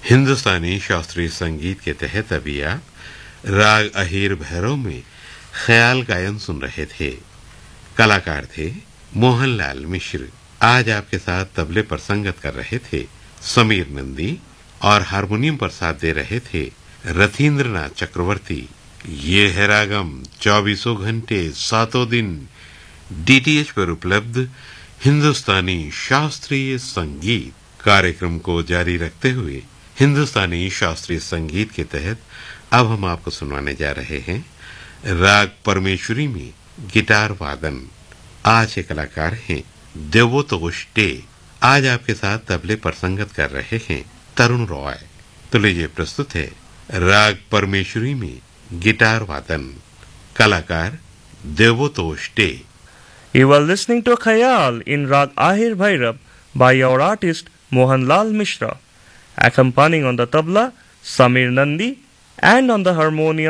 हिंदुस्तानी शास्त्रीय संगीत के तहत अभी आप राग अहीर भैरव में ख्याल गायन सुन रहे थे। कलाकार थे मोहनलाल मिश्र। आज आपके साथ तबले पर संगत कर रहे थे समीर नंदी और हारमोनियम पर साथ दे रहे थे रथींद्रनाथ चक्रवर्ती। ये है रागम 24 घंटे 7 दिन डीटीएच पर उपलब्ध हिंदुस्तानी शास्त्रीय संगीत। कार्यक्रम को जारी रखते हुए हिंदुस्तानी शास्त्रीय संगीत के तहत अब हम आपको सुनवाने जा रहे हैं राग परमेश्वरी में गिटार वादन। आज के कलाकार हैं देवोतोष्टे। आज आपके साथ तबले पर संगत कर रहे हैं तरुण रॉय। तो लीजिए प्रस्तुत है राग परमेश्वरी में गिटार वादन। कलाकार देवोतोष्टे। You are listening to Khayal in Rag Ahir Bhairav by our artist Mohanlal Mishra, accompanying on the tabla Samir Nandi and on the harmonium